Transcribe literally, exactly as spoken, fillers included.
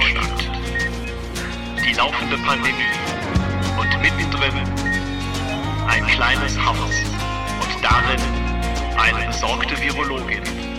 Deutschland. Die laufende Pandemie und mittendrin ein kleines Haus und darin eine besorgte Virologin.